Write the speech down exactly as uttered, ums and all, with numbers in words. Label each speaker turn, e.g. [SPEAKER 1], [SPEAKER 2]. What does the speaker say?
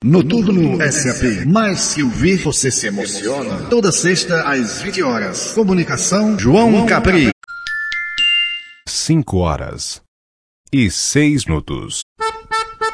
[SPEAKER 1] Noturno S A P. Mais que ouvir, você se emociona. Toda sexta às vinte horas. Comunicação João Capri.
[SPEAKER 2] Cinco horas e seis minutos.